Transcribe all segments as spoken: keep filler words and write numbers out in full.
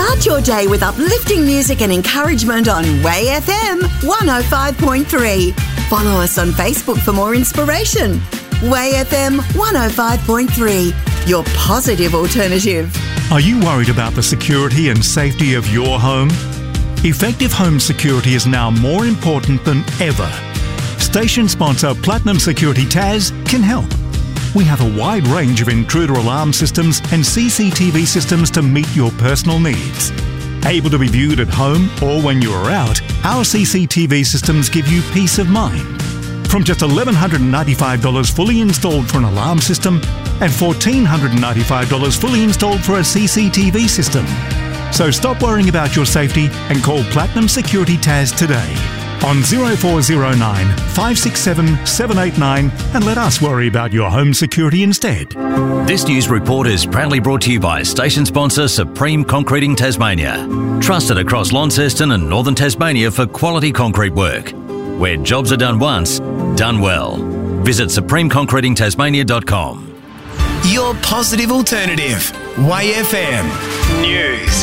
Start your day with uplifting music and encouragement on Way F M one oh five point three. Follow us on Facebook for more inspiration. Way F M one oh five point three, your positive alternative. Are you worried about the security and safety of your home? Effective home security is now more important than ever. Station sponsor Platinum Security Taz can help. We have a wide range of intruder alarm systems and C C T V systems to meet your personal needs. Able to be viewed at home or when you are out, our C C T V systems give you peace of mind. From just one thousand one hundred ninety-five dollars fully installed for an alarm system and one thousand four hundred ninety-five dollars fully installed for a C C T V system. So stop worrying about your safety and call Platinum Security Taz today on oh four oh nine, five six seven, seven eight nine and let us worry about your home security instead. This news report is proudly brought to you by station sponsor Supreme Concreting Tasmania. Trusted across Launceston and Northern Tasmania for quality concrete work. Where jobs are done once, done well. Visit supreme concreting tasmania dot com. Your positive alternative. Way F M News.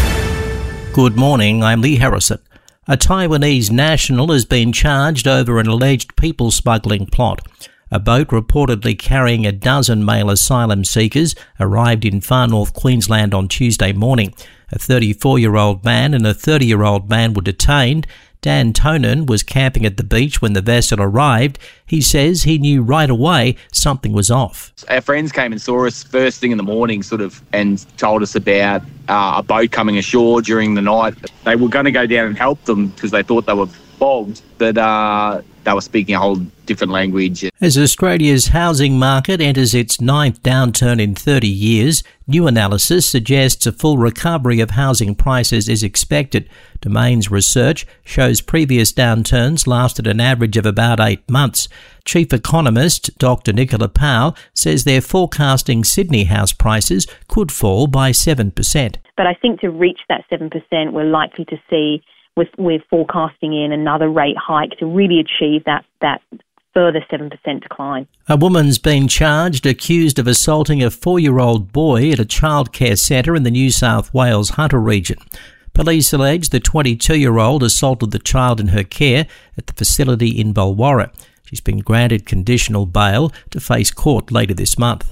Good morning, I'm Lee Harrison. A Taiwanese national has been charged over an alleged people smuggling plot. A boat reportedly carrying a dozen male asylum seekers arrived in far north Queensland on Tuesday morning. A thirty-four-year-old man and a thirty-year-old man were detained. Dan Tonin was camping at the beach when the vessel arrived. He says he knew right away something was off. Our friends came and saw us first thing in the morning sort of and told us about uh, a boat coming ashore during the night. They were going to go down and help them because they thought they were bogged, but uh, they were speaking a whole different language. As Australia's housing market enters its ninth downturn in thirty years, new analysis suggests a full recovery of housing prices is expected. Domain's research shows previous downturns lasted an average of about eight months. Chief economist Doctor Nicola Powell says they're forecasting Sydney house prices could fall by seven percent. But I think to reach that seven percent, we're likely to see, we're, we're forecasting in another rate hike to really achieve that, that further seven percent decline. A woman's been charged accused of assaulting a four-year-old boy at a childcare centre in the New South Wales Hunter region. Police allege the twenty-two-year-old assaulted the child in her care at the facility in Bulwarra. She's been granted conditional bail to face court later this month.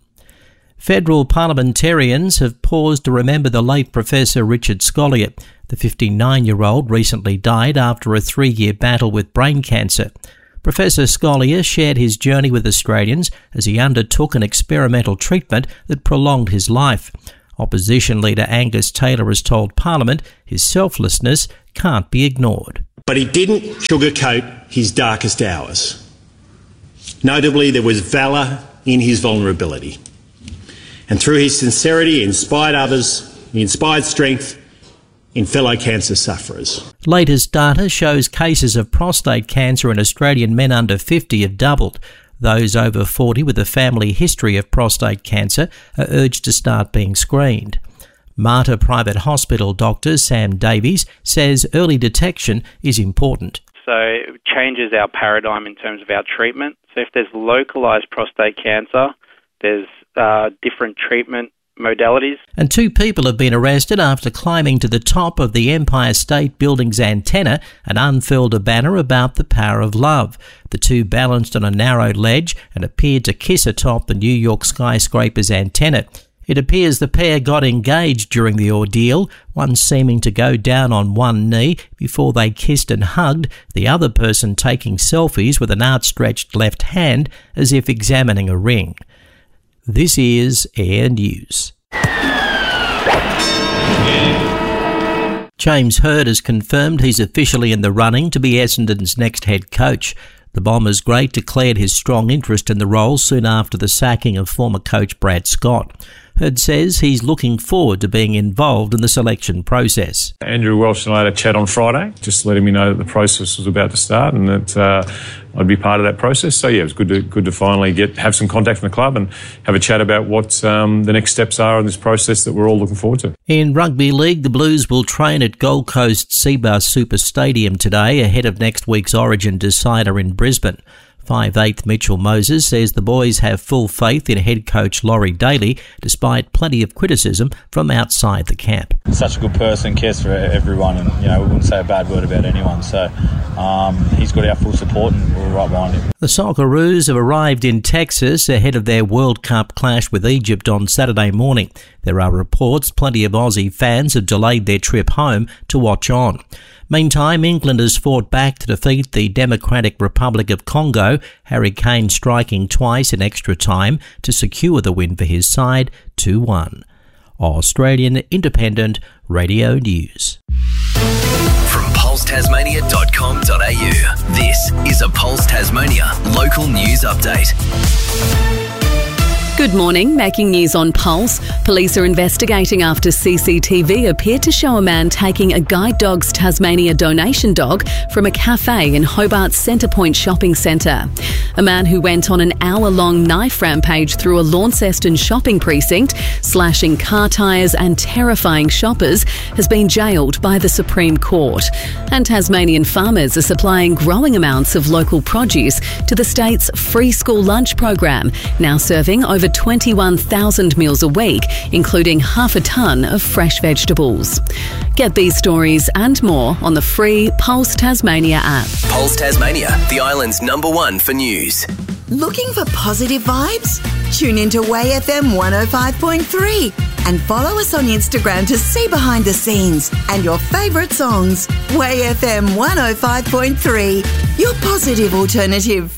Federal parliamentarians have paused to remember the late Professor Richard Scolyer. The fifty-nine-year-old recently died after a three-year battle with brain cancer. Professor Scolyer shared his journey with Australians as he undertook an experimental treatment that prolonged his life. Opposition leader Angus Taylor has told Parliament his selflessness can't be ignored. But he didn't sugarcoat his darkest hours. Notably, there was valour in his vulnerability. And through his sincerity, he inspired others, he inspired strength in fellow cancer sufferers. Latest data shows cases of prostate cancer in Australian men under fifty have doubled. Those over forty with a family history of prostate cancer are urged to start being screened. Mater Private Hospital doctor Sam Davies says early detection is important. So it changes our paradigm in terms of our treatment. So if there's localised prostate cancer, there's uh, different treatment modalities. And two people have been arrested after climbing to the top of the Empire State Building's antenna and unfurled a banner about the power of love. The two balanced on a narrow ledge and appeared to kiss atop the New York skyscraper's antenna. It appears the pair got engaged during the ordeal, one seeming to go down on one knee before they kissed and hugged, the other person taking selfies with an outstretched left hand as if examining a ring. This is Air News. James Hird has confirmed he's officially in the running to be Essendon's next head coach. The Bombers great declared his strong interest in the role soon after the sacking of former coach Brad Scott. Hird says he's looking forward to being involved in the selection process. Andrew Welsh and I had a chat on Friday, just letting me know that the process was about to start and that uh, I'd be part of that process. So yeah, it was good to good to finally get have some contact from the club and have a chat about what um, the next steps are in this process that we're all looking forward to. In Rugby League, the Blues will train at Gold Coast Seabus Super Stadium today ahead of next week's Origin decider in Brisbane. five eighth Mitchell Moses says the boys have full faith in head coach Laurie Daly, despite plenty of criticism from outside the camp. Such a good person, cares for everyone, and you know we wouldn't say a bad word about anyone. So um, he's got our full support, and we're right behind him. The Socceroos have arrived in Texas ahead of their World Cup clash with Egypt on Saturday morning. There are reports plenty of Aussie fans have delayed their trip home to watch on. Meantime, England has fought back to defeat the Democratic Republic of Congo, Harry Kane striking twice in extra time to secure the win for his side, two one. Australian Independent Radio News. From pulse tasmania dot com dot a u, this is a Pulse Tasmania local news update. Good morning. Making news on Pulse. Police are investigating after C C T V appeared to show a man taking a Guide Dogs Tasmania donation dog from a cafe in Hobart's Centrepoint shopping centre. A man who went on an hour-long knife rampage through a Launceston shopping precinct, slashing car tyres and terrifying shoppers, has been jailed by the Supreme Court. And Tasmanian farmers are supplying growing amounts of local produce to the state's free school lunch program, now serving over twenty-one thousand meals a week, including half a tonne of fresh vegetables. Get these stories and more on the free Pulse Tasmania app. Pulse Tasmania, the island's number one for news. Looking for positive vibes? Tune into Way F M one oh five point three and follow us on Instagram to see behind the scenes and your favourite songs. Way F M one oh five point three, your positive alternative.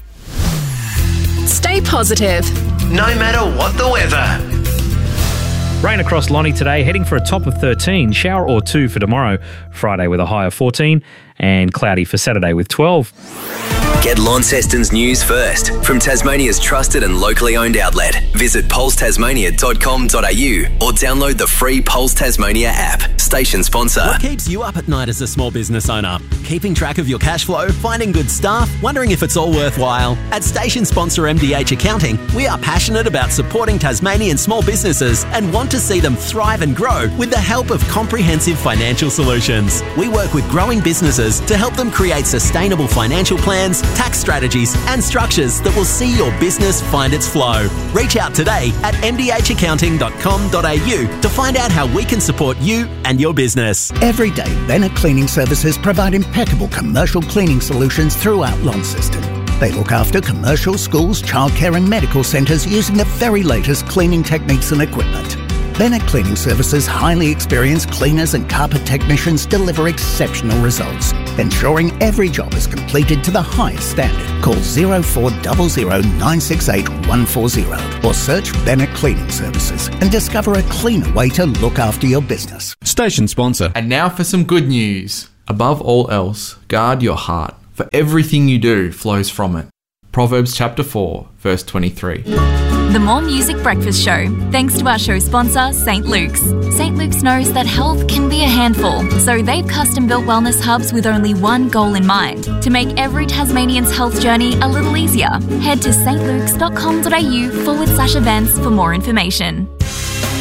Stay positive, no matter what the weather. Rain across Lonnie today, heading for a top of thirteen. Shower or two for tomorrow. Friday with a high of fourteen. And cloudy for Saturday with twelve. Get Launceston's news first from Tasmania's trusted and locally owned outlet. Visit pulse tasmania dot com dot a u or download the free Pulse Tasmania app. Station sponsor. What keeps you up at night as a small business owner? Keeping track of your cash flow, finding good staff, wondering if it's all worthwhile? At station sponsor M D H Accounting, we are passionate about supporting Tasmanian small businesses and want to see them thrive and grow with the help of comprehensive financial solutions. We work with growing businesses to help them create sustainable financial plans, tax strategies and structures that will see your business find its flow. Reach out today at m d h accounting dot com dot a u to find out how we can support you and your business. Every day, Bennett Cleaning Services provide impeccable commercial cleaning solutions throughout Launceston. They look after commercial, schools, childcare and medical centres using the very latest cleaning techniques and equipment. Bennett Cleaning Services' highly experienced cleaners and carpet technicians deliver exceptional results, ensuring every job is completed to the highest standard. Call zero four zero zero nine six eight one four zero or search Bennett Cleaning Services and discover a cleaner way to look after your business. Station sponsor. And now for some good news. Above all else, guard your heart, for everything you do flows from it. Proverbs chapter four, verse twenty-three. The More Music Breakfast Show, thanks to our show sponsor, Saint Luke's. Saint Luke's knows that health can be a handful, so they've custom-built wellness hubs with only one goal in mind, to make every Tasmanian's health journey a little easier. Head to st lukes dot com dot a u forward slash events for more information.